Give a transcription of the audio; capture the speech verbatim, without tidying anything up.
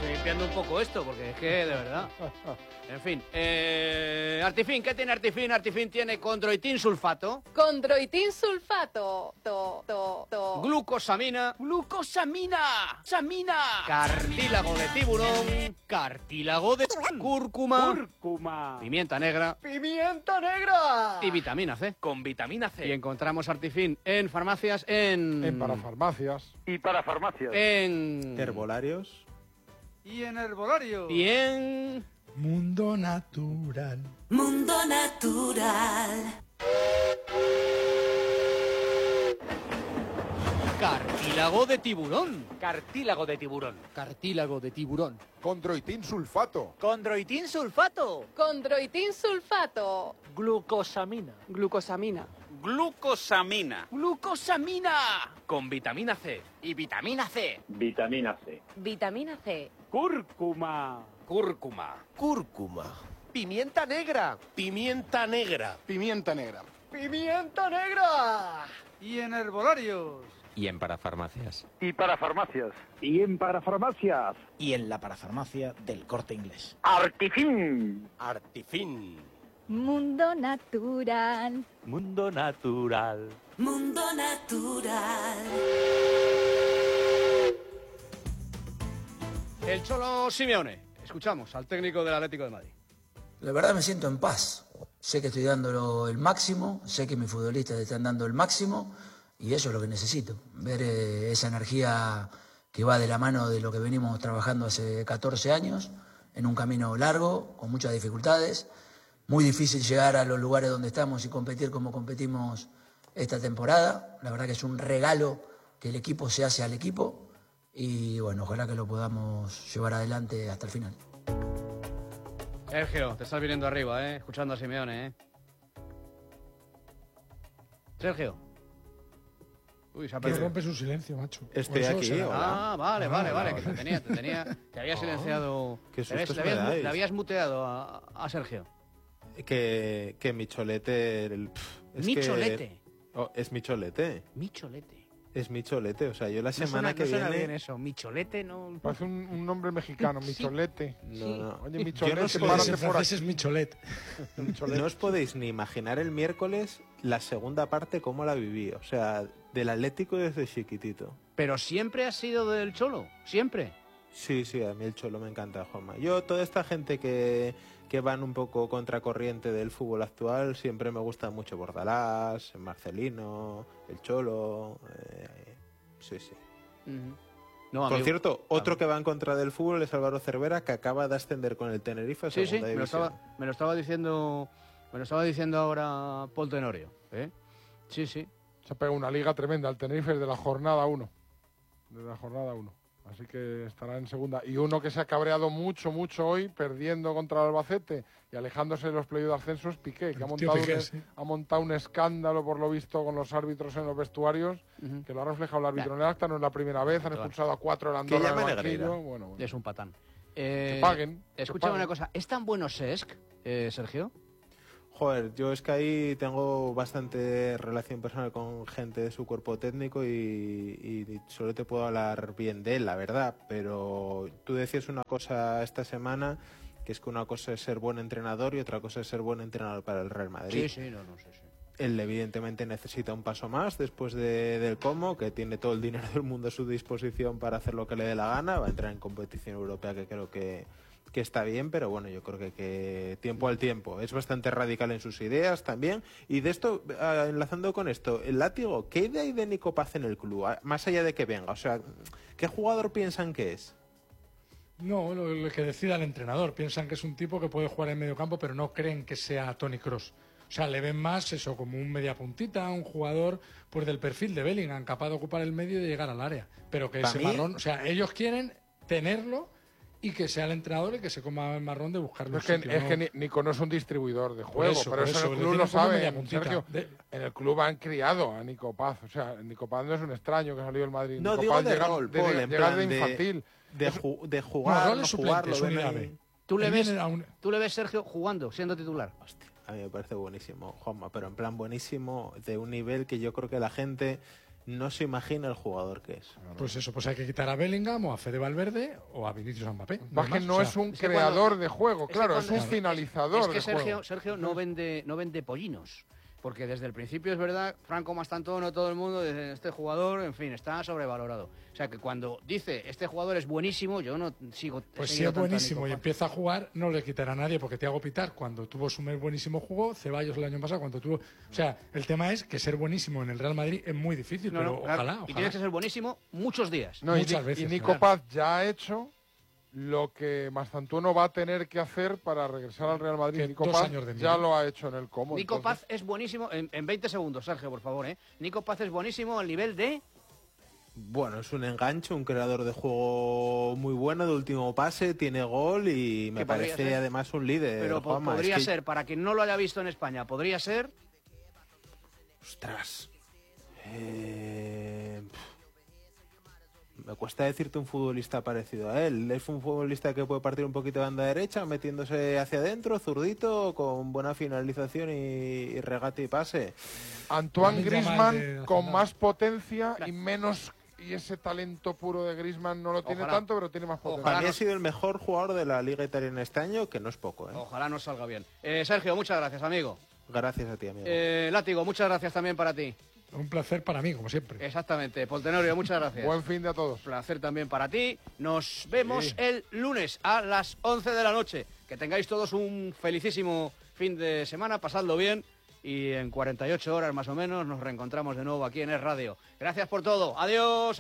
estoy limpiando un poco esto, porque es que, de verdad... En fin, eh, Artifin, ¿qué tiene Artifin? Artifin tiene condroitin sulfato. Condroitin sulfato. To, to, to. Glucosamina. ¡Glucosamina! ¡Samina! Cartílago de tiburón. Cartílago de cúrcuma. ¡Cúrcuma! Pimienta negra. ¡Pimienta negra! Y vitamina C. Con vitamina C. Y encontramos Artifin en farmacias, en... En parafarmacias. Y para farmacias. En... Herbolarios. Y en herbolario. Y en... Mundo Natural. Mundo Natural. Cartílago de tiburón. Cartílago de tiburón. Cartílago de tiburón. Condroitin sulfato. Condroitin sulfato. Condroitin sulfato. Glucosamina. Glucosamina. Glucosamina. ¡Glucosamina! Con vitamina C. Y vitamina C. Vitamina C. Vitamina C. ¡Cúrcuma! Cúrcuma. Cúrcuma. ¡Pimienta negra! Pimienta negra. Pimienta negra. ¡Pimienta negra! Y en herbolarios. Y en parafarmacias. Y para farmacias. Y en para farmacias. Y en la parafarmacia del Corte Inglés. Artifin. Artifin. Mundo Natural. Mundo natural. Mundo Natural. El Cholo Simeone. Escuchamos al técnico del Atlético de Madrid. La verdad me siento en paz. Sé que estoy dando el máximo, sé que mis futbolistas están dando el máximo y eso es lo que necesito. Ver eh, esa energía que va de la mano de lo que venimos trabajando hace catorce años, en un camino largo, con muchas dificultades. Muy difícil llegar a los lugares donde estamos y competir como competimos esta temporada. La verdad que es un regalo que el equipo se hace al equipo y bueno, ojalá que lo podamos llevar adelante hasta el final. Sergio, te estás viniendo arriba, ¿eh? Escuchando a Simeone, ¿eh? Sergio. Uy, se ha perdido. Rompes un silencio, macho. Estoy aquí, será. Ah, vale, Ah, vale, vale, vale. que te tenía, te tenía, te había silenciado. Qué Te habías- sustos le, me habías, dais. le habías muteado a, a Sergio. Que, que mi cholete... el- pf, es Mi que- cholete. Oh, es mi cholete. Mi cholete. Es mi cholete. O sea, yo la No semana suena, que no suena viene... bien eso. Mi cholete no... Parece un, un nombre mexicano, Sí. Micholete. No, no. Oye, Yo Micholete, no sé- párate por aquí. es Micholet. Micholete. No os podéis ni imaginar el miércoles la segunda parte cómo la viví. O sea, del Atlético desde chiquitito. Pero siempre has sido del Cholo. Siempre. Sí, sí, a mí el Cholo me encanta, Juanma. Yo, toda esta gente que, que van un poco contracorriente del fútbol actual, siempre me gusta mucho Bordalás, Marcelino, el Cholo. eh, sí, sí. Uh-huh. No, Por amigo. cierto, otro que va en contra del fútbol es Álvaro Cervera, que acaba de ascender con el Tenerife a Sí, sí, segunda me lo, división. estaba, me lo estaba diciendo... Me lo estaba diciendo ahora Paul Tenorio, ¿eh? Sí, sí. Se ha pegado una liga tremenda. El Tenerife de la jornada uno. De la jornada uno. Así que estará en segunda. Y uno que se ha cabreado mucho, mucho hoy, perdiendo contra el Albacete y alejándose de los playoffs de ascenso, es Piqué, que ha Tío montado, Piqué, un, sí. ha montado un escándalo, por lo visto, con los árbitros en los vestuarios, Uh-huh. que lo ha reflejado el árbitro en el acta. No es la primera vez, han Claro. expulsado a cuatro en Que Andorra en llame el banquillo. Negreira. Bueno, bueno. Es un patán. Eh, Que paguen. que Escúchame paguen. una cosa. ¿Es tan bueno Sesc, eh, Sergio? Joder, yo es que ahí tengo bastante relación personal con gente de su cuerpo técnico y, y solo te puedo hablar bien de él, la verdad. Pero tú decías una cosa esta semana, que es que una cosa es ser buen entrenador y otra cosa es ser buen entrenador para el Real Madrid. Sí, sí, no, no, sí, sí. Él evidentemente necesita un paso más después de, del Como, que tiene todo el dinero del mundo a su disposición para hacer lo que le dé la gana. Va a entrar en competición europea, que creo que, que está bien, pero bueno, yo creo que, que tiempo al tiempo. Es bastante radical en sus ideas también. Y de esto, eh, enlazando con esto, el Látigo, ¿qué idea hay de Nico Paz en el club? Ah, Más allá de que venga, o sea, ¿qué jugador piensan que es? No, lo, lo que decida el entrenador. Piensan que es un tipo que puede jugar en medio campo, pero no creen que sea Toni Kroos. O sea, le ven más eso como un media puntita, un jugador pues del perfil de Bellingham, capaz de ocupar el medio y de llegar al área. Pero que Pa' ese mí- marrón, o sea, ellos quieren tenerlo y que sea el entrenador y que se coma el marrón de buscarle Es un que, sitio, es ¿no? que Ni- Nico no es un distribuidor de Por juego, eso, pero por eso, eso, en le el club tienen lo como sabe, media puntita. Sergio. De- En el club han criado a Nico Paz. O sea, Nico Paz no es un extraño que salió del Madrid. No, Nico digo Paz de llega- rol, de, Paul, de- en llegar plan de de- infantil. De, ju- de jugar, rol no es jugar, suplente, lo es ven unidad ahí. B. ¿Tú le, Él ves, viene a un- ¿Tú le ves, Sergio, jugando, siendo titular? Hostia, a mí me parece buenísimo, Juanma, pero en plan buenísimo, de un nivel que yo creo que la gente no se imagina el jugador que es. Pues eso, pues hay que quitar a Bellingham o a Fede Valverde o a Vinicius Mbappé. Más que no o sea, es un es que creador cuando- de juego, es que claro, es cuando- un finalizador Es que de Sergio, juego. Sergio no vende, no vende pollinos. Porque desde el principio es verdad, Franco Mastantuono, todo el mundo, dice, este jugador, en fin, está sobrevalorado. O sea que cuando dice, este jugador es buenísimo, yo no sigo... he Pues si seguido es tanto a buenísimo Nico y Paz. empieza a jugar, no le quitará a nadie, porque Thiago Pitar, cuando tuvo su mes buenísimo, jugó. Ceballos el año pasado, cuando tuvo... O sea, el tema es que ser buenísimo en el Real Madrid es muy difícil, No, pero no, claro, ojalá, Y ojalá. tienes que ser buenísimo muchos días. No, y, muchas Ni- veces, y Nico claro. Paz ya ha hecho lo que Mastantuono va a tener que hacer para regresar al Real Madrid. Que Nico dos Paz años de ya miedo. lo ha hecho en el Como. Nico entonces- Paz es buenísimo, en, en veinte segundos, Sergio, por favor, ¿eh? Nico Paz es buenísimo al nivel de... Bueno, es un enganche, un creador de juego muy bueno, de último pase, tiene gol y me Que podría parece ser. además un líder. Pero po- Juanma. podría Es que- ser, para quien no lo haya visto en España, podría ser... Ostras. Eh, pf. Me cuesta decirte un futbolista parecido a él. Es un futbolista que puede partir un poquito de banda derecha, metiéndose hacia adentro, zurdito, con buena finalización y, y regate y pase. Antoine Lamine Yamal de Griezmann con Arsenal. más potencia y menos... Y ese talento puro de Griezmann no lo tiene Ojalá. tanto, pero tiene más potencia. Para mí no- ha sido el mejor jugador de la Liga Italiana este año, que no es poco. ¿eh? Ojalá nos salga bien. Eh, Sergio, muchas gracias, amigo. Gracias a ti, amigo. Eh, Látigo, muchas gracias también para ti. Un placer para mí, como siempre. Exactamente. Poltenorio, muchas gracias. Buen fin de a todos. Placer también para ti. Nos vemos Sí. el lunes a las once de la noche. Que tengáis todos un felicísimo fin de semana, pasadlo bien. Y en cuarenta y ocho horas más o menos nos reencontramos de nuevo aquí en Es Radio. Gracias por todo. Adiós.